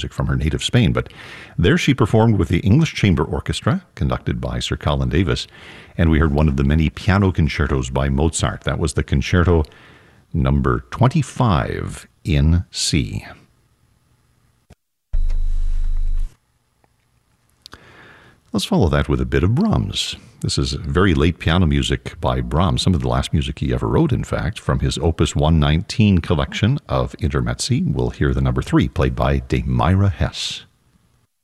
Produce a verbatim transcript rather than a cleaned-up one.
music from her native Spain. But there she performed with the English Chamber Orchestra, conducted by Sir Colin Davis, and we heard one of the many piano concertos by Mozart. That was the concerto number twenty-five in C. Let's follow that with a bit of Brahms. This is very late piano music by Brahms, some of the last music he ever wrote, in fact, from his Opus one nineteen collection of Intermezzi. We'll hear the number three, played by Dame Myra Hess.